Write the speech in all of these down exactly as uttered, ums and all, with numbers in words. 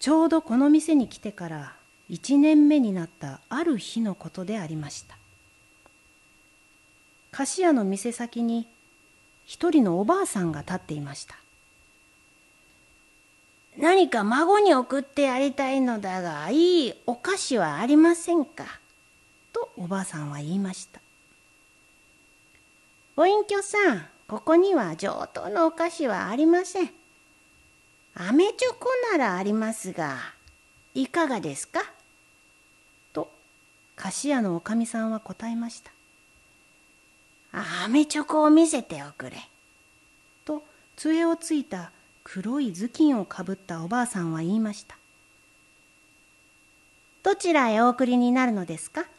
ちょうどこの店に来てから一年目になったある日のことでありました。菓子屋の店先に一人のおばあさんが立っていました。 何か孫に送ってやりたいのだが、いいお菓子はありませんか？ とおばあさんは言いました。 ご隠居さん、ここには上等のお菓子はありません。飴チョコならありますが、いかがですか？ と菓子屋のおかみさんは答えました。 飴チョコを見せておくれ。 と杖をついた黒い頭巾をかぶったおばあさんは言いました。 どちらへお送りになるのですか？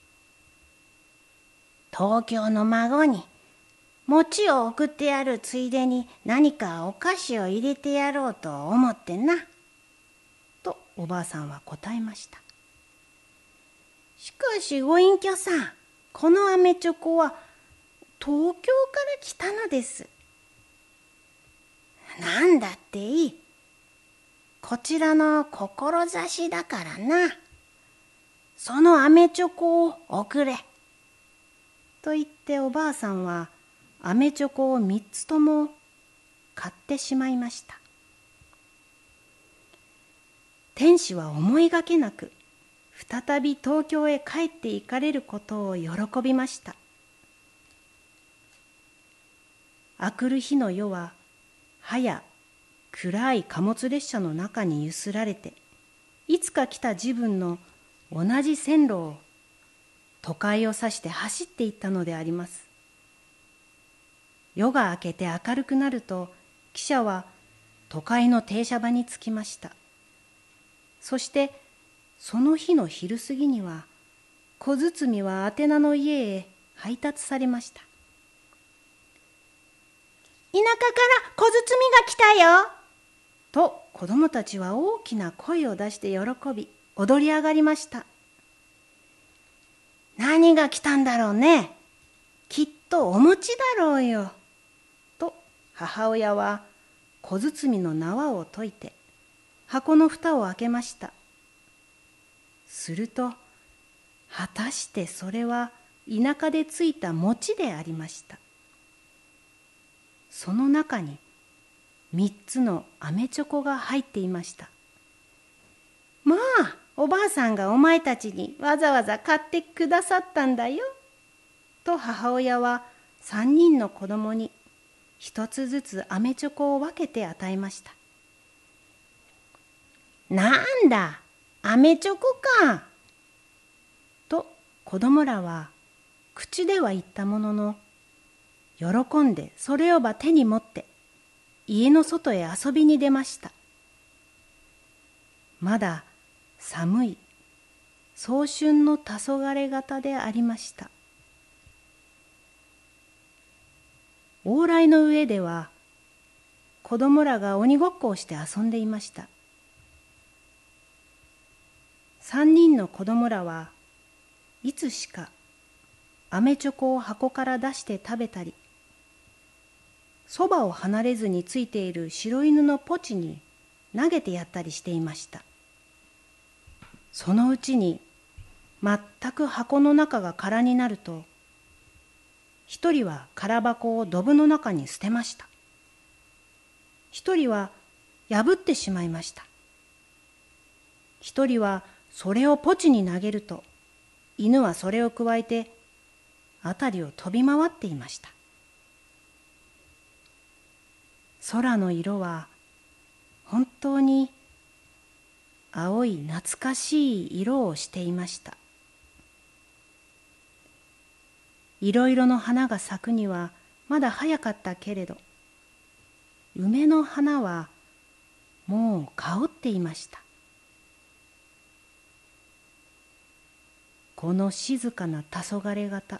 東京の孫に餅を送ってやるついでに何かお菓子を入れてやろうと思ってな。 とおばあさんは答えました。 しかしご隠居さん、この飴チョコは東京から来たのです。なんだっていい。こちらの志だからな。その飴チョコを送れ。 と言っておばあさんは飴チョコを三つとも買ってしまいました。天使は思いがけなく再び東京へ帰って行かれることを喜びました。あくる日の夜ははや暗い貨物列車の中にゆすられて、いつか来た自分の同じ線路を都会を指して走っていったのであります。夜が明けて明るくなると、汽車は都会の停車場に着きました。そしてその日の昼過ぎには、小包は宛名の家へ配達されました。 田舎から小包が来たよと子供たちは大きな声を出して喜び、踊り上がりました。 何が来たんだろうね。 きっとお餅だろうよ。と母親は小包の縄を解いて箱の蓋を開けました。すると果たしてそれは田舎でついた餅でありました。その中に三つの飴チョコが入っていました。 まあ、おばあさんがお前たちにわざわざ買ってくださったんだよ。 と母親は三人の子供に一つずつ飴チョコを分けて与えました。 なんだ、飴チョコか。 と子供らは口では言ったものの、喜んでそれをば手に持って家の外へ遊びに出ました。まだ寒い早春の黄昏型でありました。往来の上では子供らが鬼ごっこをして遊んでいました。三人の子供らはいつしか飴チョコを箱から出して食べたり、そばを離れずについている白犬のポチに投げてやったりしていました。そのうちに全く箱の中が空になると、一人は空箱をドブの中に捨てました。一人は破ってしまいました。一人はそれをポチに投げると、犬はそれをくわえて辺りを飛び回っていました。空の色は本当に青い懐かしい色をしていました。いろいろの花が咲くにはまだ早かったけれど、梅の花はもう香っていました。この静かな黄昏型、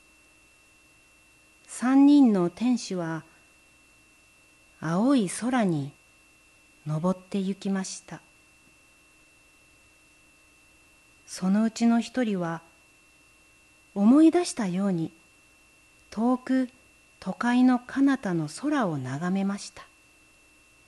三人の天使は青い空に登って行きました。そのうちの一人は思い出したように遠く都会の彼方の空を眺めました。